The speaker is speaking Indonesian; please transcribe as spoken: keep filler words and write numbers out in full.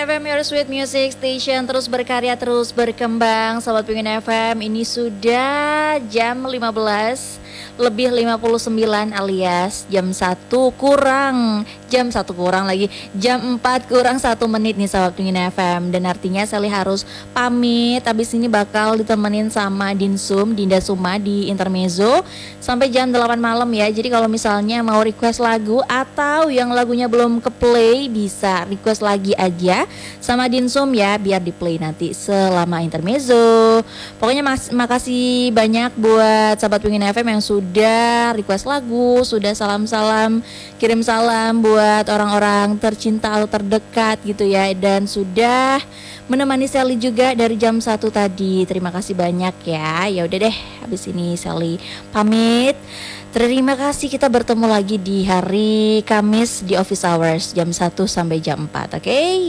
F M Your Sweet Music Station, terus berkarya, terus berkembang. Sobat Pingin F M, ini sudah jam lima belas lebih lima puluh sembilan alias jam satu kurang jam satu kurang lagi jam empat kurang satu menit nih Sobat Pingin F M. Dan artinya Sally harus pamit. Habis ini bakal ditemenin sama Dinsum, Dinda Suma di Intermezzo sampai jam delapan malam ya. Jadi kalau misalnya mau request lagu atau yang lagunya belum ke play, bisa request lagi aja sama Dinsum ya, biar di play nanti selama Intermezzo. Pokoknya mas- makasih banyak buat Sobat Pingin F M yang sudah request lagu, sudah salam-salam, kirim salam buat orang-orang tercinta atau terdekat gitu ya, dan sudah menemani Sally juga dari jam satu tadi. Terima kasih banyak ya. Ya udah deh, habis ini Sally pamit. Terima kasih, kita bertemu lagi di hari Kamis di Office Hours jam satu sampai jam empat. Oke, okay?